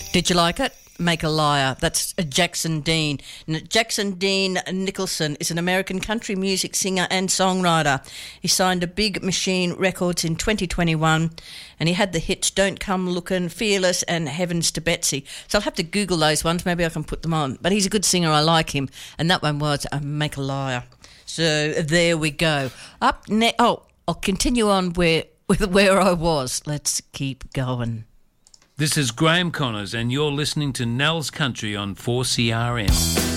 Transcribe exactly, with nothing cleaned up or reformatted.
Did you like it? Make a Liar. That's Jackson Dean. Jackson Dean Nicholson is an American country music singer and songwriter. He signed to Big Machine Records in twenty twenty-one, and he had the hits Don't Come Lookin', Fearless and Heavens to Betsy. So I'll have to Google those ones. Maybe I can put them on. But he's a good singer. I like him. And that one was uh, Make a Liar. So there we go. Up next. Oh, I'll continue on where with where I was. Let's keep going. This is Graham Connors, and you're listening to Nell's Country on four C R M.